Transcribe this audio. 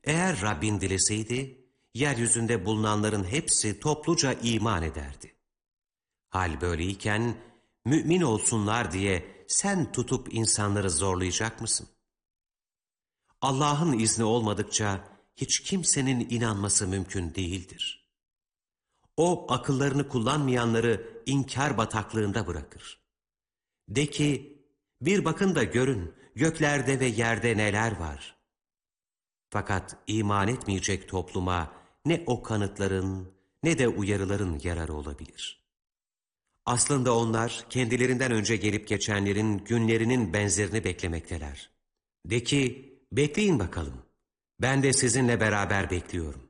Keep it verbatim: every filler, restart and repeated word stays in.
Eğer Rabbin dileseydi, yeryüzünde bulunanların hepsi topluca iman ederdi. Hal böyleyken, mümin olsunlar diye sen tutup insanları zorlayacak mısın? Allah'ın izni olmadıkça hiç kimsenin inanması mümkün değildir. O akıllarını kullanmayanları inkar bataklığında bırakır. De ki, bir bakın da görün göklerde ve yerde neler var. Fakat iman etmeyecek topluma ne o kanıtların ne de uyarıların yararı olabilir. Aslında onlar kendilerinden önce gelip geçenlerin günlerinin benzerini beklemekteler. De ki, bekleyin bakalım. Ben de sizinle beraber bekliyorum.